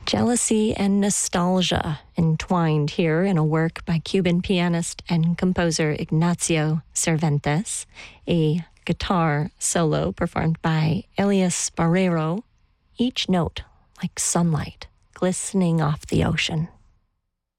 Jealousy and nostalgia entwined here in a work by Cuban pianist and composer Ignacio Cervantes, a guitar solo performed by Elias Barrero, each note like sunlight glistening off the ocean.